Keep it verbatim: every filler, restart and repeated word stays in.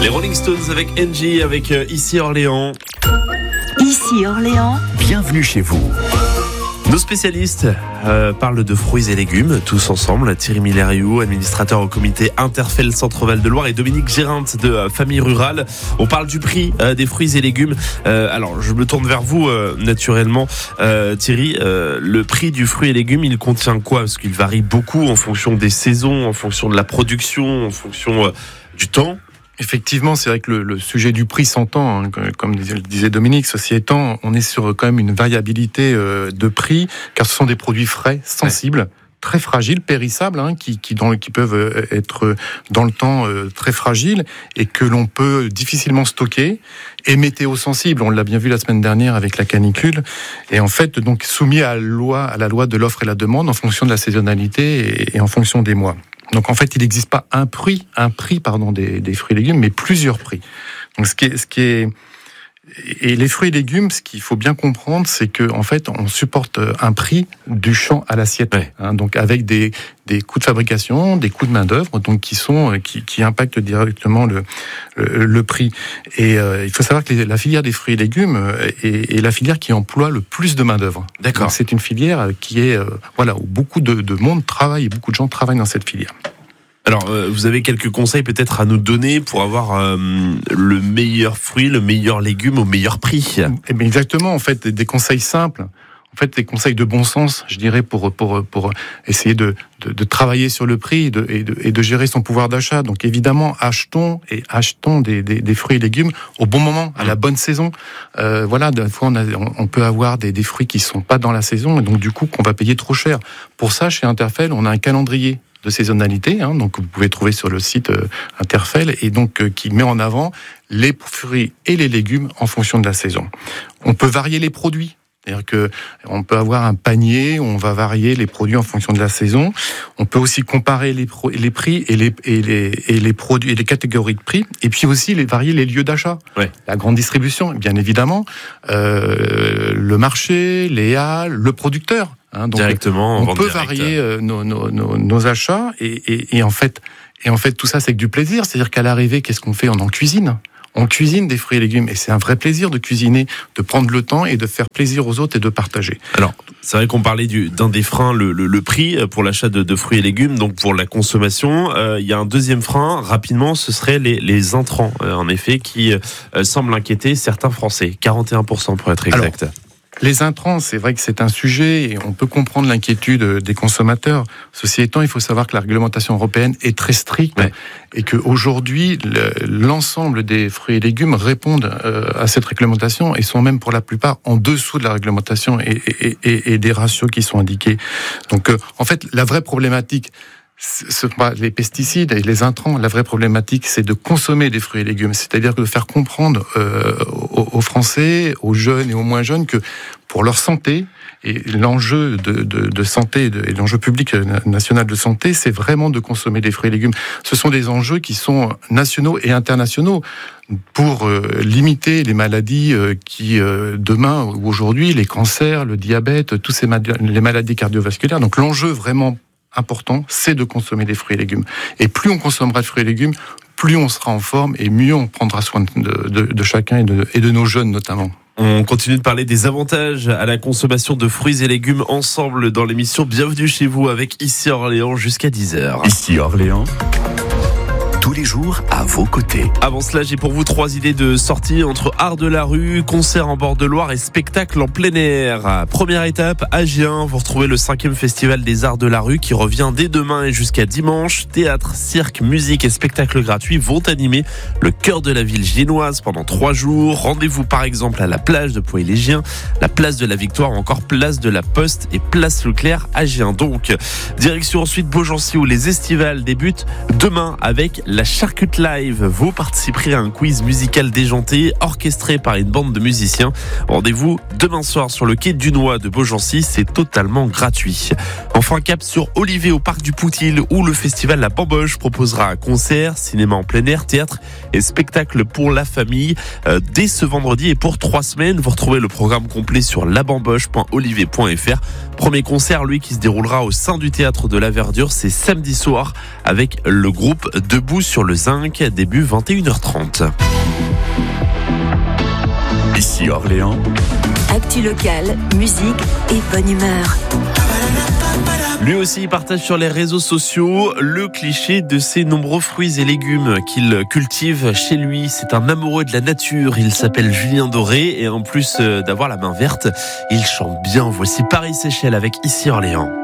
Les Rolling Stones avec Angie, avec euh, Ici Orléans. Ici Orléans. Bienvenue chez vous. Nos spécialistes euh, parlent de fruits et légumes, tous ensemble. Thierry Milleriou, administrateur au comité Interfel Centre-Val de Loire, et Dominique Gérinte de euh, Famille Rurale. On parle du prix euh, des fruits et légumes. Euh, alors, je me tourne vers vous, euh, naturellement. Euh, Thierry, euh, le prix du fruit et légumes, il contient quoi? Parce qu'il varie beaucoup en fonction des saisons, en fonction de la production, en fonction euh, du temps. Effectivement, c'est vrai que le, le sujet du prix s'entend, hein, comme disait Dominique. Ceci étant, on est sur quand même une variabilité euh, de prix, car ce sont des produits frais, sensibles, ouais. très fragiles, périssables, hein, qui, qui, dans, qui peuvent être dans le temps euh, très fragiles et que l'on peut difficilement stocker. Et météo-sensibles, on l'a bien vu la semaine dernière avec la canicule. Et en fait, donc soumis à la loi, à la loi de l'offre et la demande en fonction de la saisonnalité et, et en fonction des mois. Donc en fait, il n'existe pas un prix, un prix pardon des, des fruits et légumes, mais plusieurs prix. Donc ce qui est, ce qui est et les fruits et légumes, ce qu'il faut bien comprendre, c'est que en fait, on supporte un prix du champ à l'assiette, ouais. hein, donc avec des des coûts de fabrication, des coûts de main d'œuvre, donc qui sont qui, qui impactent directement le le, le prix. Et euh, il faut savoir que les, la filière des fruits et légumes est, est la filière qui emploie le plus de main d'œuvre. D'accord. Donc, c'est une filière qui est euh, voilà où beaucoup de, de monde travaille et beaucoup de gens travaillent dans cette filière. Alors, euh, vous avez quelques conseils peut-être à nous donner pour avoir euh, le meilleur fruit, le meilleur légume au meilleur prix. Eh bien, exactement. En fait, des conseils simples. En fait, des conseils de bon sens, je dirais, pour pour pour essayer de de, de travailler sur le prix et de, et de et de gérer son pouvoir d'achat. Donc, évidemment, achetons et achetons des des, des fruits et légumes au bon moment, à la bonne saison. Euh, voilà, des fois, on, a, on peut avoir des des fruits qui sont pas dans la saison et donc du coup qu'on va payer trop cher. Pour ça, chez Interfel, on a un calendrier de saisonnalité, hein, donc vous pouvez trouver sur le site euh, Interfel, et donc euh, qui met en avant les fruits et les légumes en fonction de la saison. On peut varier les produits. C'est-à-dire que on peut avoir un panier où on va varier les produits en fonction de la saison. On peut aussi comparer les, pro- les prix et les, et, les, et les produits et les catégories de prix. Et puis aussi les varier les lieux d'achat. Ouais. La grande distribution, bien évidemment, euh, le marché, les halles, le producteur. Hein, donc directement, on peut direct. varier euh, nos, nos, nos, nos achats et, et, et en fait, et en fait tout ça c'est que du plaisir. C'est-à-dire qu'à l'arrivée, qu'est-ce qu'on fait? On en cuisine. On cuisine des fruits et légumes et c'est un vrai plaisir de cuisiner, de prendre le temps et de faire plaisir aux autres et de partager. Alors, c'est vrai qu'on parlait du, d'un des freins, le, le, le prix pour l'achat de, de fruits et légumes, donc pour la consommation. Euh, il y a un deuxième frein, rapidement, ce serait les, les intrants, euh, en effet, qui euh, semblent inquiéter certains Français. quarante et un pour cent pour être exact. Alors, les intrants, c'est vrai que c'est un sujet et on peut comprendre l'inquiétude des consommateurs. Ceci étant, il faut savoir que la réglementation européenne est très stricte ouais. et qu'aujourd'hui, l'ensemble des fruits et légumes répondent à cette réglementation et sont même pour la plupart en dessous de la réglementation et, et, et, et des ratios qui sont indiqués. Donc, en fait, la vraie problématique, ce pas les pesticides et les intrants. La vraie problématique, c'est de consommer des fruits et légumes. C'est-à-dire de faire comprendre euh, aux, aux Français, aux jeunes et aux moins jeunes que pour leur santé, et l'enjeu de, de, de santé de, et l'enjeu public national de santé, c'est vraiment de consommer des fruits et légumes. Ce sont des enjeux qui sont nationaux et internationaux pour euh, limiter les maladies euh, qui, euh, demain ou aujourd'hui, les cancers, le diabète, tous ces mal- les maladies cardiovasculaires. Donc l'enjeu vraiment important, c'est de consommer des fruits et légumes. Et plus on consommera de fruits et légumes, plus on sera en forme et mieux on prendra soin de, de, de chacun et de, et de nos jeunes notamment. On continue de parler des avantages à la consommation de fruits et légumes ensemble dans l'émission Bienvenue chez vous avec Ici Orléans jusqu'à dix heures. Ici Orléans, tous les jours à vos côtés. Avant cela, j'ai pour vous trois idées de sortie entre art de la rue, concert en bord de Loire et spectacle en plein air. Première étape, Agen, vous retrouvez le cinquième festival des arts de la rue qui revient dès demain et jusqu'à dimanche. Théâtre, cirque, musique et spectacles gratuits vont animer le cœur de la ville génoise pendant trois jours. Rendez-vous par exemple à la plage de Pouilly-les-Giens, la place de la Victoire ou encore place de la Poste et place Leclerc à Agen. Donc, direction ensuite Beaugency où les estivales débutent demain avec la Charcute Live. Vous participerez à un quiz musical déjanté orchestré par une bande de musiciens. Rendez-vous demain soir sur le quai Dunois de Beaugency, c'est totalement gratuit. Enfin, cap sur Olivet au parc du Poutil où le festival La Bamboche proposera un concert, cinéma en plein air, théâtre et spectacle pour la famille euh, dès ce vendredi et pour trois semaines. Vous retrouvez le programme complet sur labamboche point olivet point f r. Premier concert, lui, qui se déroulera au sein du théâtre de la Verdure, c'est samedi soir avec le groupe Debout sur le Zinc, début vingt et une heures trente. Ici Orléans. Actu locale, musique et bonne humeur. Lui aussi, il partage sur les réseaux sociaux le cliché de ses nombreux fruits et légumes qu'il cultive chez lui. C'est un amoureux de la nature. Il s'appelle Julien Doré et en plus d'avoir la main verte, il chante bien. Voici Paris Séchelles avec Ici Orléans.